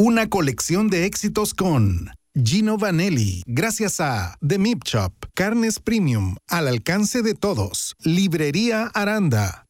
Una colección de éxitos con Gino Vanelli, gracias a The Meat Shop, carnes premium, al alcance de todos. Librería Aranda.